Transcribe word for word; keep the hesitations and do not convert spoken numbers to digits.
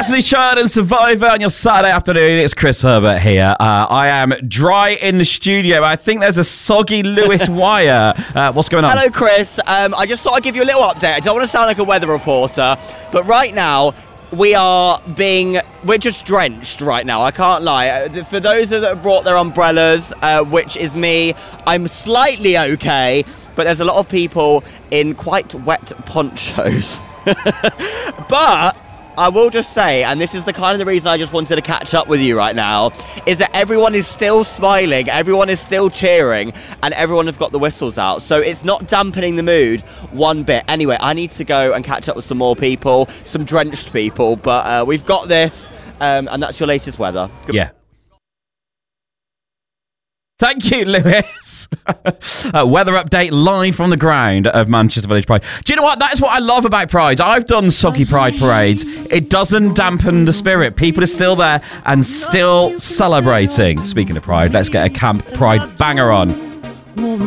Destiny Child and Survivor on your Saturday afternoon. It's Chris Herbert here. Uh, I am dry in the studio. I think there's a soggy Lewis wire. Uh, what's going on? Hello, Chris. Um, I just thought I'd give you a little update. I don't want to sound like a weather reporter, but right now we are being, we're just drenched right now. I can't lie. For those that have brought their umbrellas, uh, which is me, I'm slightly okay, but there's a lot of people in quite wet ponchos. But I will just say, and this is the kind of the reason I just wanted to catch up with you right now, is that everyone is still smiling, everyone is still cheering, and everyone have got the whistles out. So it's not dampening the mood one bit. Anyway, I need to go and catch up with some more people, some drenched people, but uh, we've got this, um, and that's your latest weather. Good- yeah. Thank you, Lewis. uh, weather update live from the ground of Manchester Village Pride. Do you know what? That is what I love about Pride. I've done soggy Pride parades. It doesn't dampen the spirit. People are still there and still celebrating. Speaking of Pride, let's get a Camp Pride banger on.